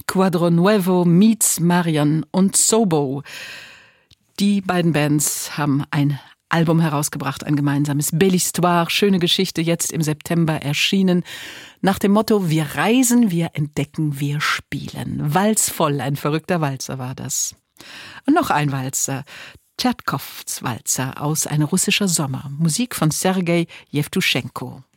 Quadro Nuevo meets Marian und Sobo. Die beiden Bands haben ein Album herausgebracht, ein gemeinsames Belle Histoire, schöne Geschichte, jetzt im September erschienen. Nach dem Motto, wir reisen, wir entdecken, wir spielen. Walzvoll, ein verrückter Walzer war das. Und noch ein Walzer, Tschatkows Walzer aus Ein russischer Sommer, Musik von Sergei Jewtuschenko.